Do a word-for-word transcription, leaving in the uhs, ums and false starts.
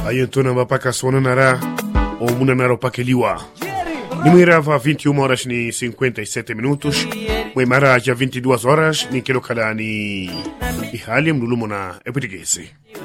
Ayentona mapaka sonanara ou munanara pakeliwa. Numerava vinte e uma horas e cinquenta e sete minutos. Moimara já vinte e duas horas, nem quero calani. E halim no lumona é português.